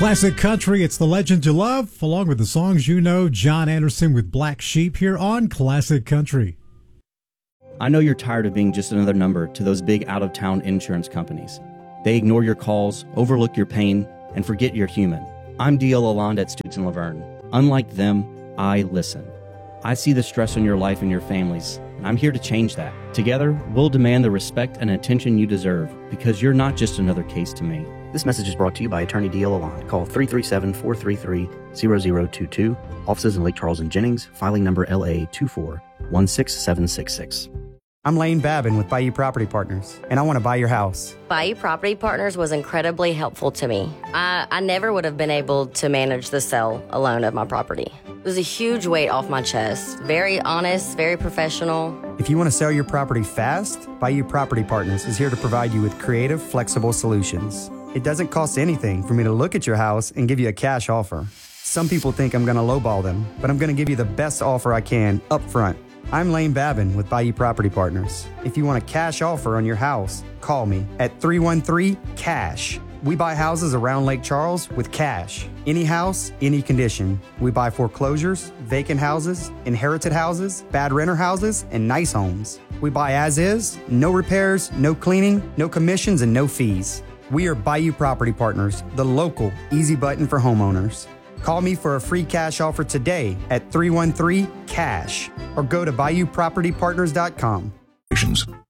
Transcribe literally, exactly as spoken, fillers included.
Classic country, it's the legend you love, along with the songs you know. John Anderson with Black Sheep here on Classic Country. I know you're tired of being just another number to those big out-of-town insurance companies. They ignore your calls, overlook your pain, and forget you're human. I'm D L Lalonde at Stutz and Laverne. Unlike them, I listen. I see the stress on your life and your families, and I'm here to change that. Together, we'll demand the respect and attention you deserve, because you're not just another case to me. This message is brought to you by Attorney D L Lalonde. Call three three seven, four three three, zero zero two two. Offices in Lake Charles and Jennings. Filing number L A two four one six seven six six. I'm Lane Babin with Bayou Property Partners, and I want to buy your house. Bayou Property Partners was incredibly helpful to me. I, I never would have been able to manage the sale alone of my property. It was a huge weight off my chest. Very honest, very professional. If you want to sell your property fast, Bayou Property Partners is here to provide you with creative, flexible solutions. It doesn't cost anything for me to look at your house and give you a cash offer. Some people think I'm going to lowball them, but I'm going to give you the best offer I can up front. I'm Lane Babin with Bayou Property Partners. If you want a cash offer on your house, call me at three one three, C A S H. We buy houses around Lake Charles with cash. Any house, any condition. We buy foreclosures, vacant houses, inherited houses, bad renter houses, and nice homes. We buy as is, no repairs, no cleaning, no commissions, and no fees. We are Bayou Property Partners, the local easy button for homeowners. Call me for a free cash offer today at three one three, C A S H or go to bayou property partners dot com.